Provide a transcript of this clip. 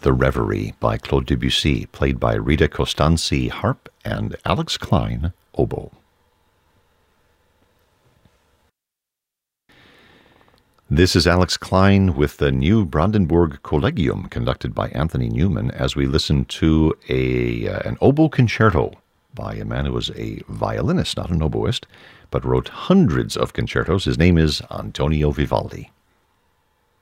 The Reverie by Claude Debussy, played by Rita Costanzi, harp, and Alex Klein, oboe. This is Alex Klein with the New Brandenburg Collegium, conducted by Anthony Newman, as we listen to an oboe concerto by a man who was a violinist, not an oboist, but wrote hundreds of concertos. His name is Antonio Vivaldi.